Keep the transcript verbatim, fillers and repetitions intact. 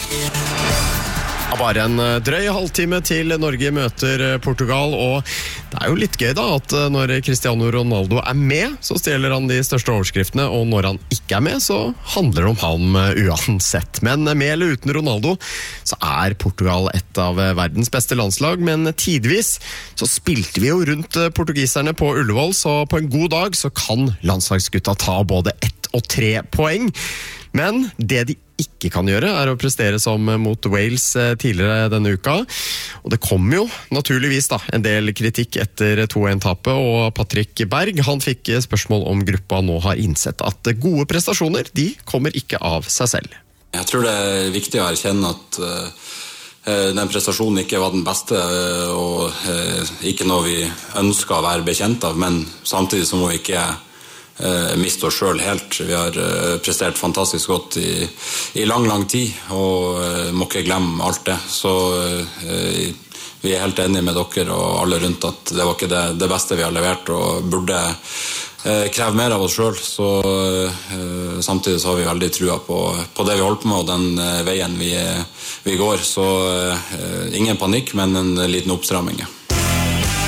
Bare en drøy halvtime til Norge møter Portugal, og det er jo litt gøy da at når Cristiano Ronaldo er med, så stjeler han de største overskriftene, og når han ikke er med, så handler det om ham uansett. Men med eller uten Ronaldo, så er Portugal et av verdens beste landslag, men tidvis så spilte vi jo rundt portugiserne på Ullevål, så på en god dag så kan landslagsgutta ta både ett og tre poeng. Men det de ikke kan gjøre er å prestere som mot Wales tidligere denne uka. Og det kom jo naturligvis da en del kritikk etter to en-tapet, og Patrick Berg han fikk spørsmål om gruppa nå har innsett at gode prestasjoner, de kommer ikke av seg selv. Jeg tror det er viktig å erkjenne at uh, den prestasjonen ikke var den beste, uh, og uh, ikke noe vi ønsker å være bekjent av, men samtidig så må vi ikke Uh, miste oss selv helt. Vi har uh, prestert fantastisk godt i, i lang, lang tid, og uh, må ikke glemme alt det. Så uh, vi er helt enige med dere og alle rundt at det var ikke det, det beste vi har levert, og burde uh, kreve mer av oss selv. Så uh, samtidig så har vi veldig trua på, på det vi holder på med, og den uh, veien vi, vi går. Så uh, ingen panikk, men en liten oppstramming.